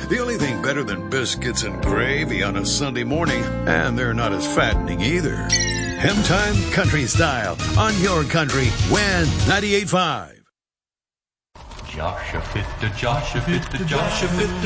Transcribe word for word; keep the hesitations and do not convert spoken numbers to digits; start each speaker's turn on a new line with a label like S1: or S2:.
S1: The only thing better than biscuits and gravy on a Sunday morning, and they're not as fattening either. Hem Time Country Style on your country, When ninety-eight point five.
S2: Joshua fit the Joshua fit the Joshua fit the